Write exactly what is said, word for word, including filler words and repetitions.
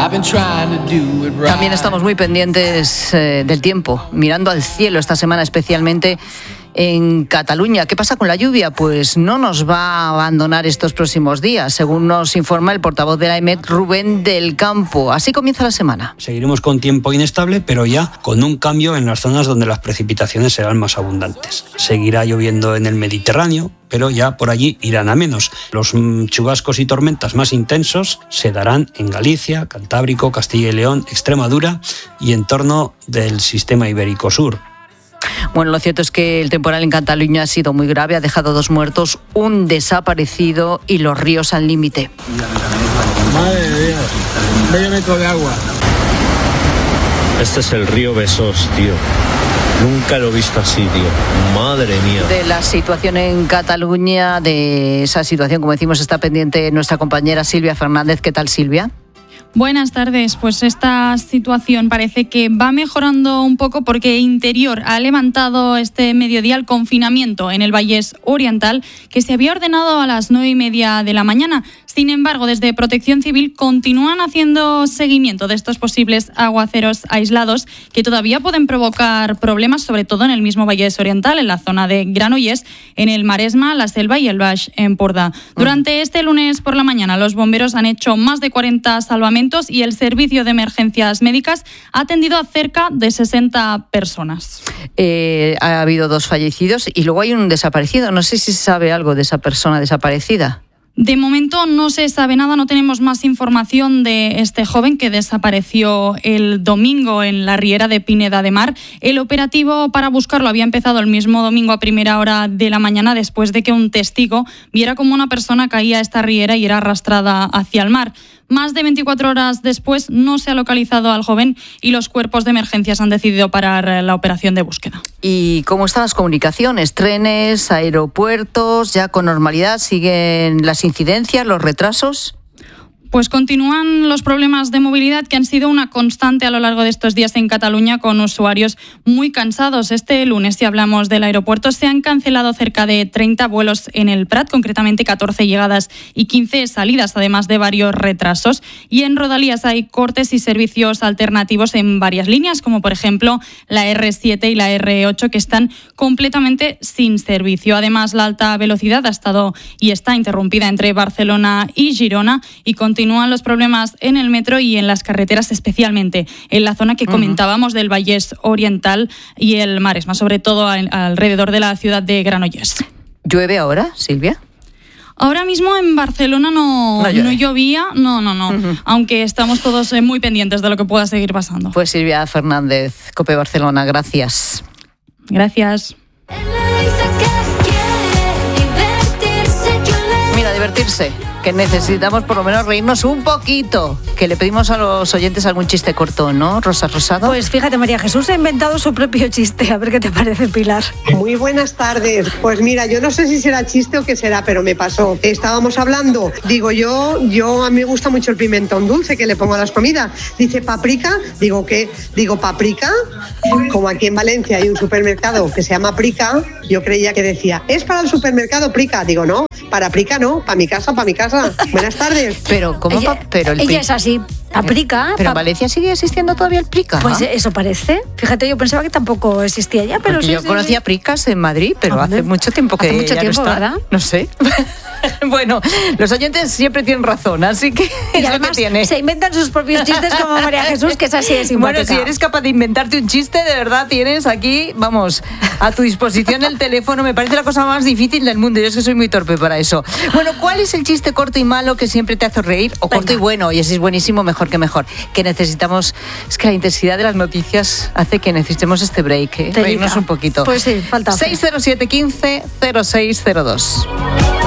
También estamos muy pendientes eh, del tiempo, mirando al cielo esta semana, especialmente en Cataluña. ¿Qué pasa con la lluvia? Pues no nos va a abandonar estos próximos días, según nos informa el portavoz de la E M E T, Rubén del Campo. Así comienza la semana. Seguiremos con tiempo inestable, pero ya con un cambio en las zonas donde las precipitaciones serán más abundantes. Seguirá lloviendo en el Mediterráneo, pero ya por allí irán a menos. Los chubascos y tormentas más intensos se darán en Galicia, Cantábrico, Castilla y León, Extremadura y en torno del sistema ibérico sur. Bueno, lo cierto es que el temporal en Cataluña ha sido muy grave, ha dejado dos muertos, un desaparecido y los ríos al límite. Madre de Dios, medio metro de agua. Este es el río Besós, tío. Nunca lo he visto así, tío. Madre mía. De la situación en Cataluña, de esa situación, como decimos, está pendiente nuestra compañera Silvia Fernández. ¿Qué tal, Silvia? Buenas tardes. Pues esta situación parece que va mejorando un poco porque Interior ha levantado este mediodía el confinamiento en el Vallés Oriental, que se había ordenado a las nueve y media de la mañana. Sin embargo, desde Protección Civil continúan haciendo seguimiento de estos posibles aguaceros aislados que todavía pueden provocar problemas, sobre todo en el mismo Vallés Oriental, en la zona de Granollers, en el Maresma, la Selva y el Baix Empordà. Durante este lunes por la mañana, los bomberos han hecho más de cuarenta salvamentos y el Servicio de Emergencias Médicas ha atendido a cerca de sesenta personas. Eh, ha habido dos fallecidos y luego hay un desaparecido. No sé si se sabe algo de esa persona desaparecida. De momento no se sabe nada, no tenemos más información de este joven que desapareció el domingo en la Riera de Pineda de Mar. El operativo para buscarlo había empezado el mismo domingo a primera hora de la mañana, después de que un testigo viera cómo una persona caía a esta riera y era arrastrada hacia el mar. Más de veinticuatro horas después no se ha localizado al joven y los cuerpos de emergencias han decidido parar la operación de búsqueda. ¿Y cómo están las comunicaciones? ¿Trenes, aeropuertos? ¿Ya con normalidad siguen las incidencias, los retrasos? Pues continúan los problemas de movilidad que han sido una constante a lo largo de estos días en Cataluña, con usuarios muy cansados. Este lunes, si hablamos del aeropuerto, se han cancelado cerca de treinta vuelos en el Prat, concretamente catorce llegadas y quince salidas, además de varios retrasos. Y en Rodalies hay cortes y servicios alternativos en varias líneas, como por ejemplo la erre siete y la erre ocho, que están completamente sin servicio. Además, la alta velocidad ha estado y está interrumpida entre Barcelona y Girona, y con Continúan los problemas en el metro y en las carreteras, especialmente en la zona que uh-huh. comentábamos del Vallés Oriental y el Maresma, sobre todo al, alrededor de la ciudad de Granollers. ¿Llueve ahora, Silvia? Ahora mismo en Barcelona no, no, no llovía, no, no, no, uh-huh. aunque estamos todos muy pendientes de lo que pueda seguir pasando. Pues Silvia Fernández, COPE Barcelona, gracias. Gracias. Mira, divertirse, que necesitamos por lo menos reírnos un poquito, que le pedimos a los oyentes algún chiste corto, ¿no, Rosa Rosado? Pues fíjate, María Jesús ha inventado su propio chiste, a ver qué te parece, Pilar. Muy buenas tardes. Pues mira, yo no sé si será chiste o qué será, pero me pasó. Estábamos hablando, digo yo, yo a mí me gusta mucho el pimentón dulce que le pongo a las comidas. Dice paprika, digo ¿qué? Digo paprika. Como aquí en Valencia hay un supermercado que se llama Prica, yo creía que decía, ¿es para el supermercado Prica? Digo, no, para Prica no, para mi casa, para mi casa. Buenas tardes. Pero, ¿cómo? Ella, Pa- pero el ella pri- es así, Paprika. Pero en pa- Valencia sigue existiendo todavía el Prica. Pues eso parece. Fíjate, yo pensaba que tampoco existía ya, pero Porque sí. yo sí, conocía sí. Pricas en Madrid, pero Hombre, hace mucho tiempo que hace mucho ya tiempo, no está. ¿verdad? No sé. Bueno, los oyentes siempre tienen razón, así que Y es lo además que tiene. se inventan sus propios chistes como María Jesús, que es así de simpática. Bueno, si eres capaz de inventarte un chiste, de verdad tienes aquí, vamos, a tu disposición el teléfono. Me parece la cosa más difícil del mundo. Yo es que soy muy torpe para eso. Bueno, ¿cuál es el chiste corto y malo que siempre te hace reír? O corto Venga. y bueno, y si es buenísimo, mejor que mejor. Que necesitamos, es que la intensidad de las noticias hace que necesitemos este break, ¿eh? Te Reírnos diga. un poquito. Pues sí, falta. seis cero siete, quince, cero seis cero dos.